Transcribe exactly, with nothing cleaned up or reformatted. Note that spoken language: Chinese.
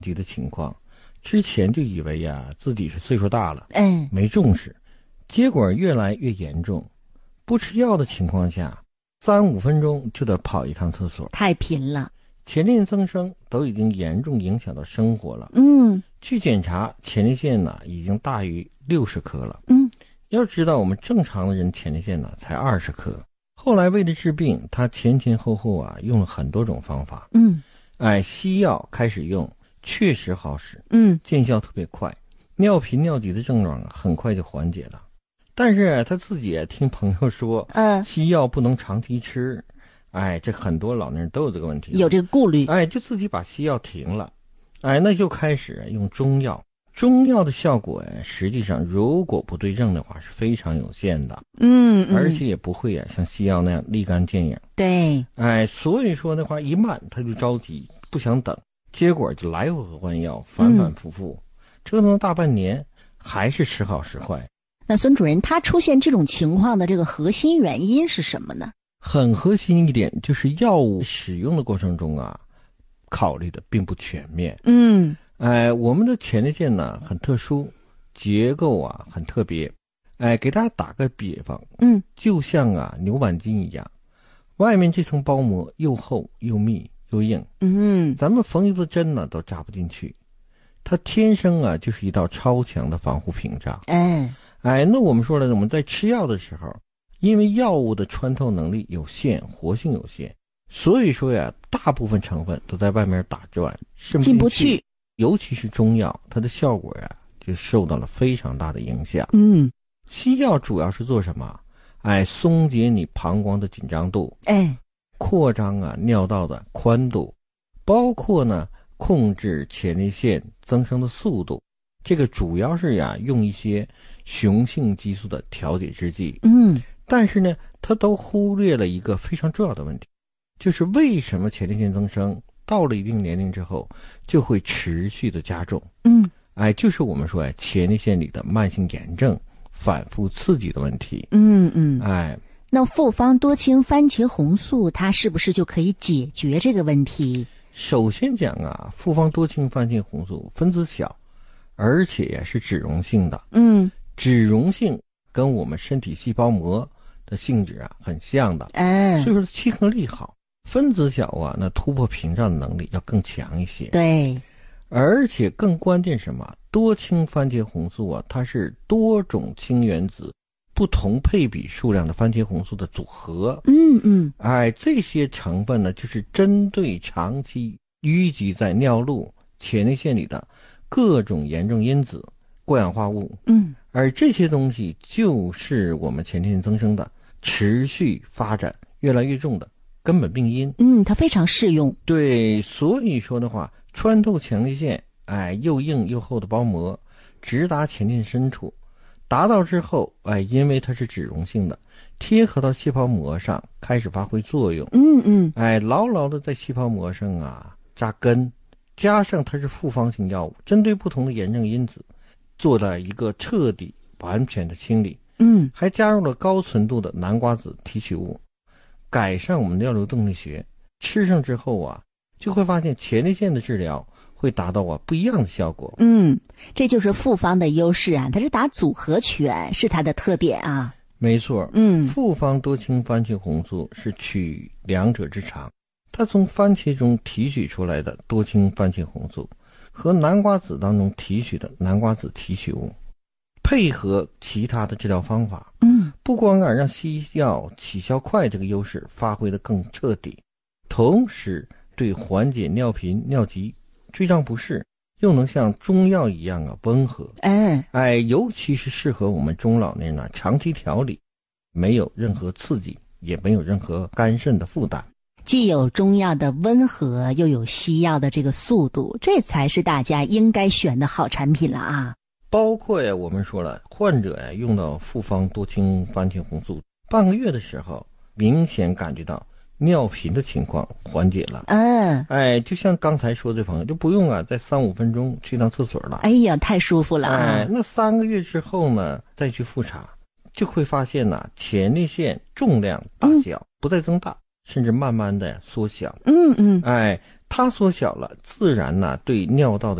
疾的情况，之前就以为呀自己是岁数大了， 嗯， 没重视，结果越来越严重。不吃药的情况下，三五分钟就得跑一趟厕所， 太频了。 前列腺增生都已经严重影响到生活了。 嗯， 去检查前列腺呢，已经大于六十克了。 嗯， 要知道我们正常的人前列腺呢才二十克。后来为了治病，他前前后后啊用了很多种方法。 嗯， 哎，西药开始用，确实好使， 嗯， 见效特别快，尿频尿急的症状很快就缓解了。但是他自己也听朋友说， 嗯， 西药不能长期吃。哎，这很多老年人都有这个问题， 有这个顾虑。 哎，就自己把西药停了，哎，那就开始用中药。中药的效果呀，实际上如果不对症的话是非常有限的。 嗯，嗯而且也不会啊像西药那样立竿见影。 对， 哎，所以说的话一慢他就着急，不想等，结果就来回换药，反反复复，嗯、折腾了大半年，还是时好时坏。 那孙主任，他出现这种情况的这个核心原因是什么呢？ 很核心一点就是药物使用的过程中啊，考虑的并不全面。 嗯， 哎，我们的前列腺呢很特殊，结构啊很特别。哎，给大家打个比方， 嗯， 就像啊牛板筋一样，外面这层包膜又厚又密又硬， 嗯， 咱们缝一个针呢都扎不进去，它天生啊就是一道超强的防护屏障。 哎， 哎，那我们说了，我们在吃药的时候，因为药物的穿透能力有限，活性有限，所以说呀，大部分成分都在外面打转， 进不去。 尤其是中药，它的效果呀就受到了非常大的影响。 嗯， 西药主要是做什么？哎，松解你膀胱的紧张度， 哎， 扩张啊尿道的宽度，包括呢控制前列腺增生的速度。这个主要是呀用一些雄性激素的调节制剂。 嗯， 但是呢，它都忽略了一个非常重要的问题，就是为什么前列腺增生到了一定年龄之后就会持续的加重？ 嗯， 哎，就是我们说哎前列腺里的慢性炎症反复刺激的问题。 嗯嗯， 哎， 那复方多氢番茄红素它是不是就可以解决这个问题？ 首先讲啊，复方多氢番茄红素分子小，而且也是脂溶性的。 嗯， 脂溶性跟我们身体细胞膜的性质啊很像的， 哎， 所以说亲和力好。分子小啊，那突破屏障的能力要更强一些。 对， 而且更关键什么？多氢番茄红素啊，它是多种氢原子不同配比数量的番茄红素的组合。 嗯嗯， 哎，这些成分呢，就是针对长期淤积在尿路、前列腺里的各种炎症因子、过氧化物。 嗯， 而这些东西就是我们前列腺增生的持续发展越来越重的根本病因。 嗯，它非常适用。 对，所以说的话，穿透前列腺，哎，又硬又厚的包膜，直达前列腺深处，达到之后，哎，因为它是脂溶性的，贴合到细胞膜上，开始发挥作用。 嗯嗯， 哎，牢牢的在细胞膜上啊扎根，加上它是复方性药物，针对不同的炎症因子，做了一个彻底完全的清理。 嗯， 还加入了高纯度的南瓜子提取物，改善我们尿流动力学。吃上之后啊，就会发现前列腺的治疗会达到啊不一样的效果。 嗯，这就是复方的优势啊，它是打组合拳，是它的特点啊。 没错， 嗯， 复方多氢番茄红素是取两者之长，它从番茄中提取出来的多氢番茄红素和南瓜子当中提取的南瓜子提取物，配合其他的治疗方法， 嗯， 不光啊让西药起效快这个优势发挥得更彻底，同时对缓解尿频、尿急、坠胀不适，又能像中药一样啊温和。 嗯， 哎，尤其是适合我们中老年人啊长期调理，没有任何刺激，也没有任何肝肾的负担。 既有中药的温和，又有西药的这个速度，这才是大家应该选的好产品了啊。 包括呀，我们说了，患者呀用到复方多氢番茄红素半个月的时候，明显感觉到尿频的情况缓解了。 嗯， 哎，就像刚才说的朋友，就不用啊，在三五分钟去趟厕所了。 哎呀，太舒服了啊！ 哎，那三个月之后呢，再去复查，就会发现呢、啊，前列腺重量大小不再增大，嗯、甚至慢慢的缩小。 嗯嗯， 哎， 它缩小了，自然呢对尿道的